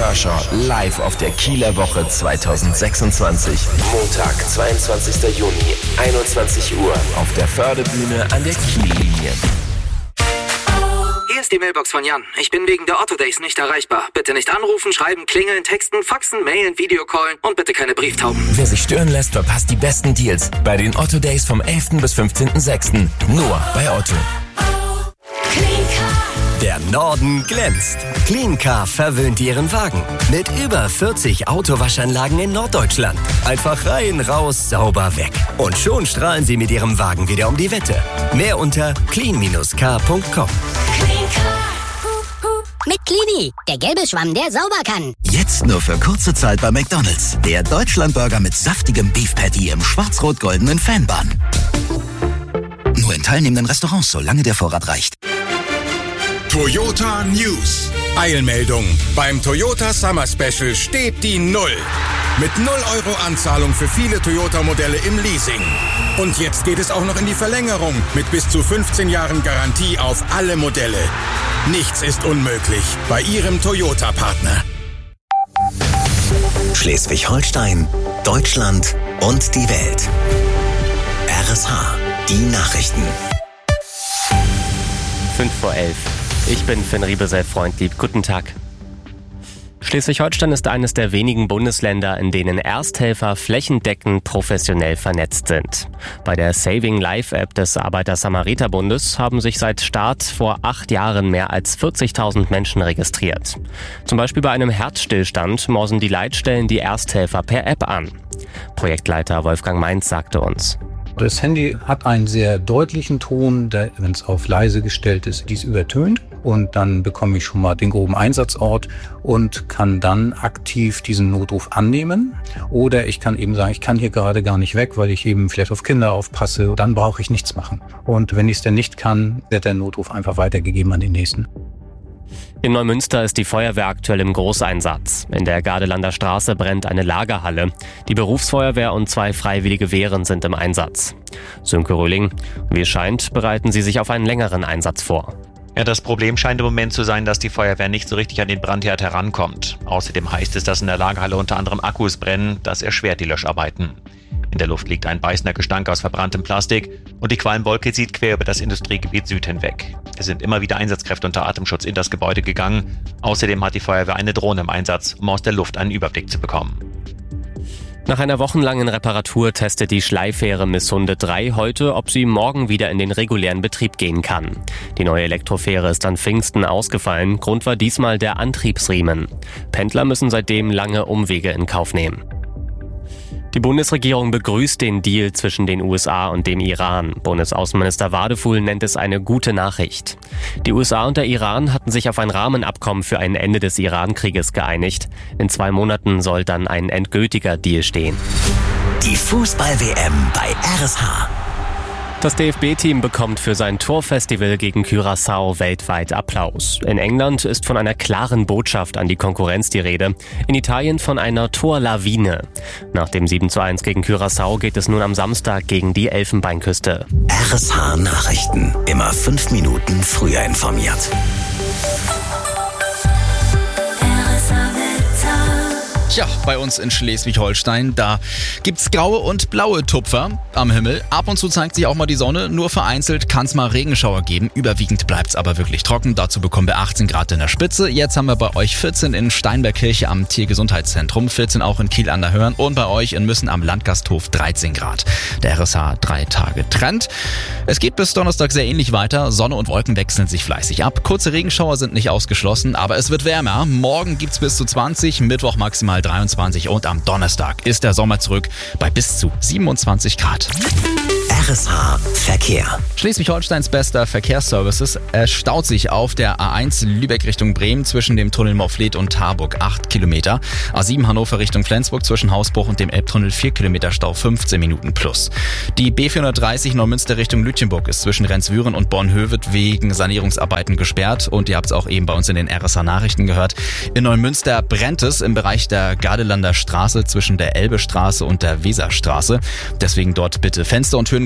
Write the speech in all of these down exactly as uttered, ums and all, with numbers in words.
Hörschau live auf der Kieler Woche zwanzig sechsundzwanzig. Montag, zweiundzwanzigster Juni, einundzwanzig Uhr auf der Fördebühne an der Kiellinie. Hier ist die Mailbox von Jan. Ich bin wegen der Otto Days nicht erreichbar. Bitte nicht anrufen, schreiben, klingeln, texten, faxen, mailen, Videocallen und bitte keine Brieftauben. Wer sich stören lässt, verpasst die besten Deals bei den Otto Days vom elften bis fünfzehnten sechsten Nur bei Otto. Der Norden glänzt. Cleancar verwöhnt Ihren Wagen. Mit über vierzig Autowaschanlagen in Norddeutschland. Einfach rein, raus, sauber weg. Und schon strahlen Sie mit Ihrem Wagen wieder um die Wette. Mehr unter clean Bindestrich car punkt com. Mit Clini, der gelbe Schwamm, der sauber kann. Jetzt nur für kurze Zeit bei McDonald's. Der Deutschlandburger mit saftigem Beef Patty im schwarz-rot-goldenen Fanbun. Nur in teilnehmenden Restaurants, solange der Vorrat reicht. Toyota News. Eilmeldung. Beim Toyota Summer Special steht die Null. Mit null Euro Anzahlung für viele Toyota-Modelle im Leasing. Und jetzt geht es auch noch in die Verlängerung mit bis zu fünfzehn Jahren Garantie auf alle Modelle. Nichts ist unmöglich bei Ihrem Toyota-Partner. Schleswig-Holstein, Deutschland und die Welt. R S H, die Nachrichten. fünf vor elf. Ich bin Finn Riebesell, Freundlieb. Guten Tag. Schleswig-Holstein ist eines der wenigen Bundesländer, in denen Ersthelfer flächendeckend professionell vernetzt sind. Bei der Saving Life App des Arbeiter-Samariter-Bundes haben sich seit Start vor acht Jahren mehr als vierzigtausend Menschen registriert. Zum Beispiel bei einem Herzstillstand morsen die Leitstellen die Ersthelfer per App an. Projektleiter Wolfgang Mainz sagte uns: Das Handy hat einen sehr deutlichen Ton, wenn es auf leise gestellt ist, dies übertönt. Und dann bekomme ich schon mal den groben Einsatzort und kann dann aktiv diesen Notruf annehmen. Oder ich kann eben sagen, ich kann hier gerade gar nicht weg, weil ich eben vielleicht auf Kinder aufpasse. Dann brauche ich nichts machen. Und wenn ich es denn nicht kann, wird der Notruf einfach weitergegeben an den nächsten. In Neumünster ist die Feuerwehr aktuell im Großeinsatz. In der Gardelander Straße brennt eine Lagerhalle. Die Berufsfeuerwehr und zwei freiwillige Wehren sind im Einsatz. Sönke Röhling: Wie es scheint, bereiten sie sich auf einen längeren Einsatz vor. Ja, das Problem scheint im Moment zu sein, dass die Feuerwehr nicht so richtig an den Brandherd herankommt. Außerdem heißt es, dass in der Lagerhalle unter anderem Akkus brennen. Das erschwert die Löscharbeiten. In der Luft liegt ein beißender Gestank aus verbranntem Plastik und die Qualmwolke zieht quer über das Industriegebiet Süd hinweg. Es sind immer wieder Einsatzkräfte unter Atemschutz in das Gebäude gegangen. Außerdem hat die Feuerwehr eine Drohne im Einsatz, um aus der Luft einen Überblick zu bekommen. Nach einer wochenlangen Reparatur testet die Schleifähre Missunde drei heute, ob sie morgen wieder in den regulären Betrieb gehen kann. Die neue Elektrofähre ist an Pfingsten ausgefallen. Grund war diesmal der Antriebsriemen. Pendler müssen seitdem lange Umwege in Kauf nehmen. Die Bundesregierung begrüßt den Deal zwischen den U S A und dem Iran. Bundesaußenminister Wadefuhl nennt es eine gute Nachricht. Die U S A und der Iran hatten sich auf ein Rahmenabkommen für ein Ende des Iran-Krieges geeinigt. In zwei Monaten soll dann ein endgültiger Deal stehen. Die Fußball-W M bei R S H. Das D F B-Team bekommt für sein Torfestival gegen Curaçao weltweit Applaus. In England ist von einer klaren Botschaft an die Konkurrenz die Rede. In Italien von einer Torlawine. Nach dem sieben zu eins gegen Curaçao geht es nun am Samstag gegen die Elfenbeinküste. R S H Nachrichten. Immer fünf Minuten früher informiert. Ja, bei uns in Schleswig-Holstein, da gibt's graue und blaue Tupfer am Himmel. Ab und zu zeigt sich auch mal die Sonne, nur vereinzelt kann es mal Regenschauer geben. Überwiegend bleibt's aber wirklich trocken. Dazu bekommen wir achtzehn Grad in der Spitze. Jetzt haben wir bei euch vierzehn in Steinbergkirche am Tiergesundheitszentrum, vierzehn auch in Kiel an der Hörn und bei euch in Müssen am Landgasthof dreizehn Grad. Der R S H drei Tage Trend. Es geht bis Donnerstag sehr ähnlich weiter. Sonne und Wolken wechseln sich fleißig ab. Kurze Regenschauer sind nicht ausgeschlossen, aber es wird wärmer. Morgen gibt's bis zu zwanzig, Mittwoch maximal dreiundzwanzig und am Donnerstag ist der Sommer zurück bei bis zu siebenundzwanzig Grad. R S H Verkehr. Schleswig-Holsteins bester Verkehrsservices. Es staut sich auf der A eins Lübeck Richtung Bremen zwischen dem Tunnel Morfleet und Harburg acht Kilometer. A sieben Hannover Richtung Flensburg zwischen Hausbruch und dem Elbtunnel vier Kilometer Stau, fünfzehn Minuten plus. Die B vierhundertdreißig Neumünster Richtung Lütjenburg ist zwischen Renzwüren und Bornhöved wegen Sanierungsarbeiten gesperrt und ihr habt es auch eben bei uns in den R S H Nachrichten gehört. In Neumünster brennt es im Bereich der Gardelander Straße zwischen der Elbestraße und der Weserstraße. Deswegen dort bitte Fenster und Türen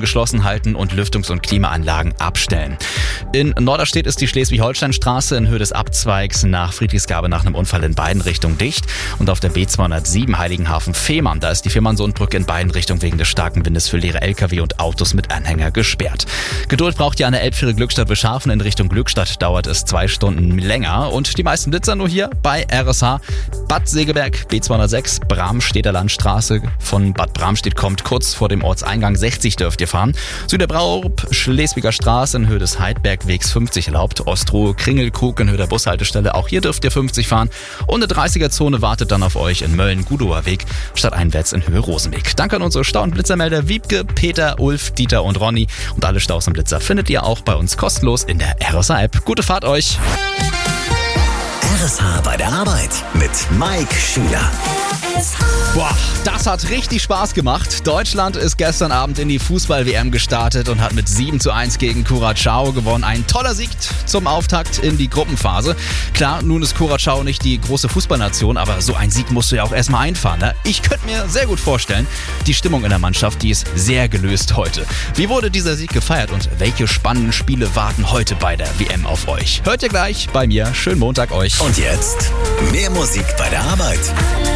geschlossen halten und Lüftungs- und Klimaanlagen abstellen. In Norderstedt ist die Schleswig-Holstein-Straße in Höhe des Abzweigs nach Friedrichsgabe nach einem Unfall in beiden Richtungen dicht. Und auf der B zweihundertsieben Heiligenhafen-Fehmarn, da ist die Fehmarnsundbrücke in beiden Richtungen wegen des starken Windes für leere L K W und Autos mit Anhänger gesperrt. Geduld braucht ihr an der Elbfähre Glückstadt-Bescharfen. In Richtung Glückstadt dauert es zwei Stunden länger. Und die meisten Blitzer nur hier bei R S H. Bad Segeberg, B zweihundertsechs, Bramstedter Landstraße von Bad Bramstedt kommt kurz vor dem Ortseingang. sechzig dürft ihr fahren. Süderbraurup, Schleswiger Straße in Höhe des Heidbergwegs fünfzig erlaubt. Ostroh, Kringelkrug in Höhe der Bushaltestelle. Auch hier dürft ihr fünfzig fahren. Und eine dreißiger-Zone wartet dann auf euch in Mölln-Gudower Weg, stadteinwärts in Höhe Rosenweg. Danke an unsere Stau- und Blitzermelder Wiebke, Peter, Ulf, Dieter und Ronny. Und alle Staus und Blitzer findet ihr auch bei uns kostenlos in der R S H-App. Gute Fahrt euch! R S H bei der Arbeit mit Mike Schüler. Boah, das hat richtig Spaß gemacht. Deutschland ist gestern Abend in die Fußball-W M gestartet und hat mit sieben zu eins gegen Curaçao gewonnen. Ein toller Sieg zum Auftakt in die Gruppenphase. Klar, nun ist Curaçao nicht die große Fußballnation, aber so ein Sieg musst du ja auch erstmal einfahren. Ne? Ich könnte mir sehr gut vorstellen, die Stimmung in der Mannschaft, die ist sehr gelöst heute. Wie wurde dieser Sieg gefeiert und welche spannenden Spiele warten heute bei der W M auf euch? Hört ihr gleich bei mir. Schönen Montag euch. Und jetzt mehr Musik bei der Arbeit.